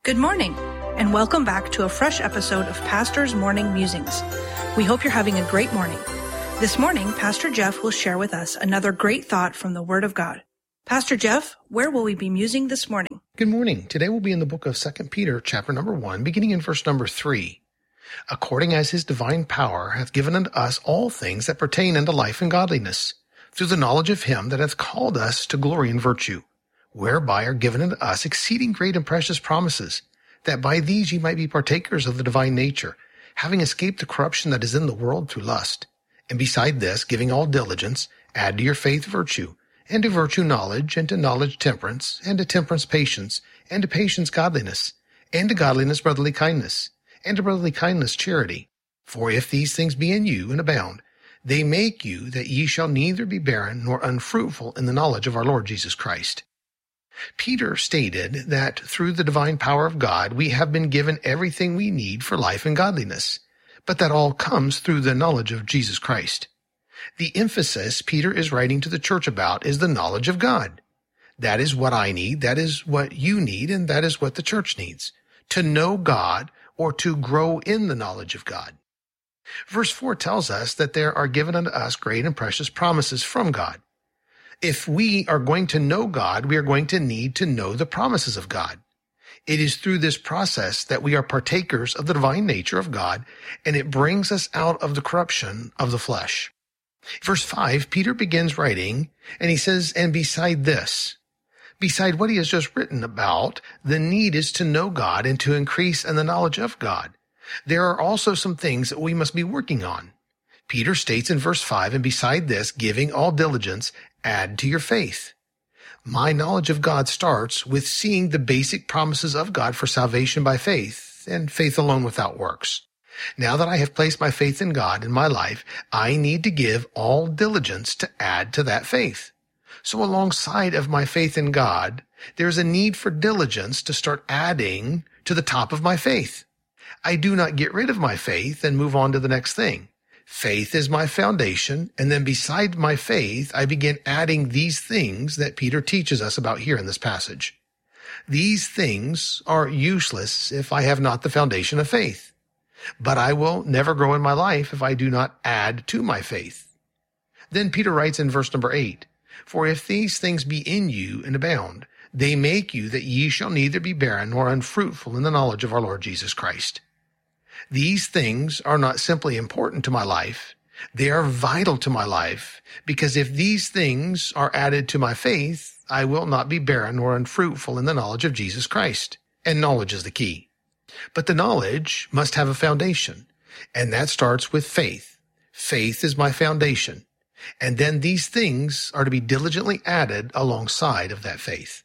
Good morning, and welcome back to a fresh episode of Pastor's Morning Musings. We hope you're having a great morning. This morning, Pastor Jeff will share with us another great thought from the Word of God. Pastor Jeff, where will we be musing this morning? Good morning. Today we'll be in the book of 2 Peter, chapter number 1, beginning in verse number 3. According as his divine power hath given unto us all things that pertain unto life and godliness, through the knowledge of him that hath called us to glory and virtue, whereby are given unto us exceeding great and precious promises, that by these ye might be partakers of the divine nature, having escaped the corruption that is in the world through lust. And beside this, giving all diligence, add to your faith virtue, and to virtue knowledge, and to knowledge temperance, and to temperance patience, and to patience godliness, and to godliness brotherly kindness, and to brotherly kindness charity. For if these things be in you and abound, they make you that ye shall neither be barren nor unfruitful in the knowledge of our Lord Jesus Christ. Peter stated that through the divine power of God, we have been given everything we need for life and godliness, but that all comes through the knowledge of Jesus Christ. The emphasis Peter is writing to the church about is the knowledge of God. That is what I need, that is what you need, and that is what the church needs, to know God or to grow in the knowledge of God. Verse 4 tells us that there are given unto us great and precious promises from God. If we are going to know God, we are going to need to know the promises of God. It is through this process that we are partakers of the divine nature of God, and it brings us out of the corruption of the flesh. Verse 5, Peter begins writing, and he says, and beside this, beside what he has just written about, the need is to know God and to increase in the knowledge of God. There are also some things that we must be working on. Peter states in verse 5, and beside this, giving all diligence, add to your faith. My knowledge of God starts with seeing the basic promises of God for salvation by faith, and faith alone without works. Now that I have placed my faith in God in my life, I need to give all diligence to add to that faith. So alongside of my faith in God, there's a need for diligence to start adding to the top of my faith. I do not get rid of my faith and move on to the next thing. Faith is my foundation, and then beside my faith, I begin adding these things that Peter teaches us about here in this passage. These things are useless if I have not the foundation of faith, but I will never grow in my life if I do not add to my faith. Then Peter writes in verse number 8, for if these things be in you and abound, they make you that ye shall neither be barren nor unfruitful in the knowledge of our Lord Jesus Christ. These things are not simply important to my life. They are vital to my life, because if these things are added to my faith, I will not be barren nor unfruitful in the knowledge of Jesus Christ. And knowledge is the key. But the knowledge must have a foundation, and that starts with faith. Faith is my foundation. And then these things are to be diligently added alongside of that faith.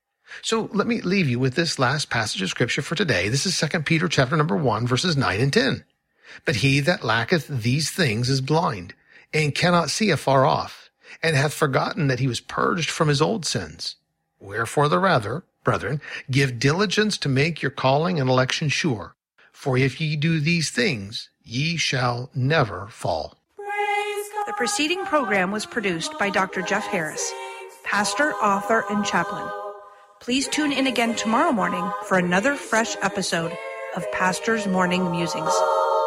So let me leave you with this last passage of scripture for today. This is 2 Peter chapter number 1, verses 9 and 10. But he that lacketh these things is blind, and cannot see afar off, and hath forgotten that he was purged from his old sins. Wherefore the rather, brethren, give diligence to make your calling and election sure. For if ye do these things, ye shall never fall. The preceding program was produced by Dr. Jeff Harris, pastor, author, and chaplain. Please tune in again tomorrow morning for another fresh episode of Pastor's Morning Musings.